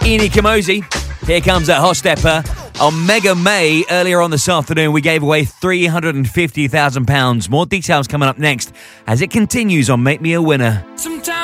Ian Kamosi. Here comes that hot stepper. On Mega May, earlier on this afternoon, we gave away £350,000. More details coming up next as it continues on Make Me a Winner. Sometimes